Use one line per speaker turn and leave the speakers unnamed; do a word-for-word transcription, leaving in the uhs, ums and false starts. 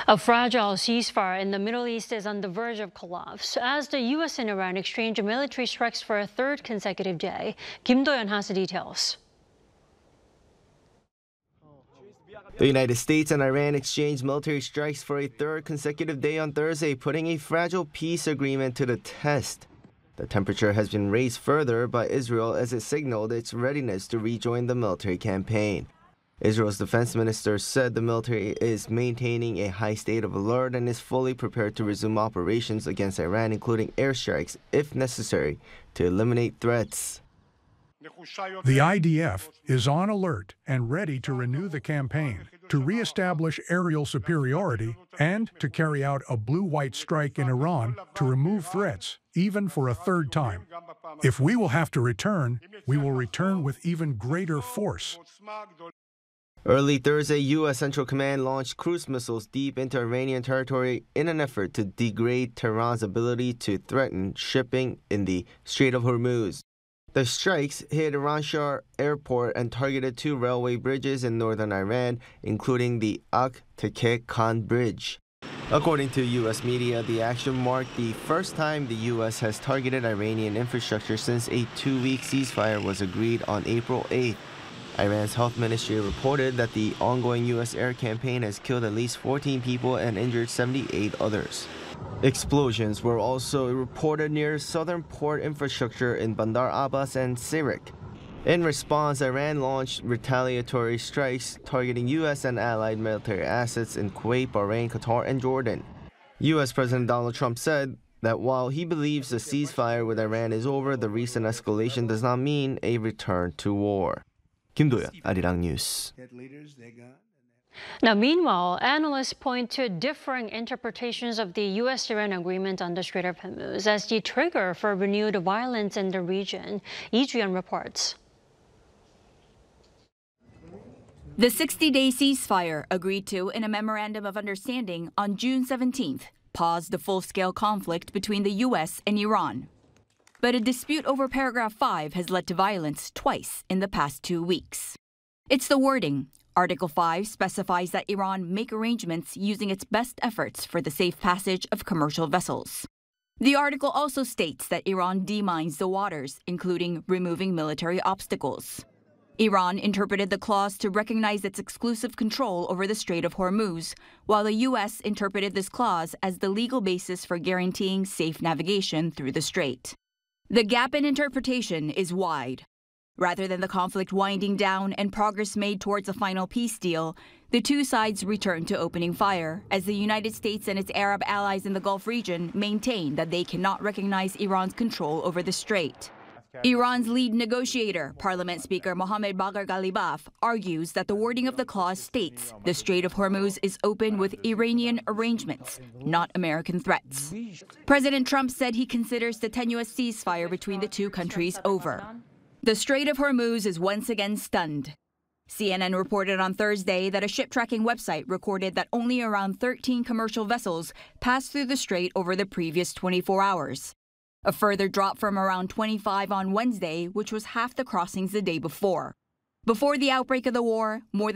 A fragile ceasefire in the Middle East is on the verge of collapse as the U S and Iran exchange military strikes for a third consecutive day. Kim Do-yeon has the details.
The United States and Iran exchanged military strikes for a third consecutive day on Thursday, putting a fragile peace agreement to the test. The temperature has been raised further by Israel as it signaled its readiness to rejoin the military campaign. Israel's defense minister said the military is maintaining a high state of alert and is fully prepared to resume operations against Iran, including airstrikes, if necessary, to eliminate threats.
The I D F is on alert and ready to renew the campaign, to reestablish aerial superiority, and to carry out a blue-white strike in Iran to remove threats, even for a third time. If we will have to return, we will return with even greater force.
Early Thursday, U S Central Command launched cruise missiles deep into Iranian territory in an effort to degrade Tehran's ability to threaten shipping in the Strait of Hormuz. The strikes hit Iran Shah Airport and targeted two railway bridges in northern Iran, including the Ak-Takeh Khan Bridge. According to U S media, the action marked the first time the U S has targeted Iranian infrastructure since a two-week ceasefire was agreed on April eighth. Iran's health ministry reported that the ongoing U S air campaign has killed at least fourteen people and injured seventy-eight others. Explosions were also reported near southern port infrastructure in Bandar Abbas and Sirik. In response, Iran launched retaliatory strikes targeting U S and allied military assets in Kuwait, Bahrain, Qatar, and Jordan. U S President Donald Trump said that while he believes the ceasefire with Iran is over, the recent escalation does not mean a return to war. Kim Do-yeon, Arirang News.
Now, meanwhile, analysts point to differing interpretations of the U S Iran agreement on the Strait of Hormuz as the trigger for renewed violence in the region. Lee Ju-yeon reports.
The sixty-day ceasefire agreed to in a memorandum of understanding on June seventeenth paused the full-scale conflict between the U S and Iran. But a dispute over paragraph five has led to violence twice in the past two weeks. It's the wording. Article five specifies that Iran make arrangements using its best efforts for the safe passage of commercial vessels. The article also states that Iran demines the waters, including removing military obstacles. Iran interpreted the clause to recognize its exclusive control over the Strait of Hormuz, while the U S interpreted this clause as the legal basis for guaranteeing safe navigation through the strait. The gap in interpretation is wide. Rather than the conflict winding down and progress made towards a final peace deal, the two sides returned to opening fire as the United States and its Arab allies in the Gulf region maintain that they cannot recognize Iran's control over the strait. Iran's lead negotiator, Parliament Speaker Mohammad Bagher Ghalibaf, argues that the wording of the clause states the Strait of Hormuz is open with Iranian arrangements, not American threats. President Trump said he considers the tenuous ceasefire between the two countries over. The Strait of Hormuz is once again stunned. C N N reported on Thursday that a ship tracking website recorded that only around thirteen commercial vessels passed through the strait over the previous twenty-four hours. A further drop from around twenty-five on Wednesday, which was half the crossings the day before. Before the outbreak of the war, more than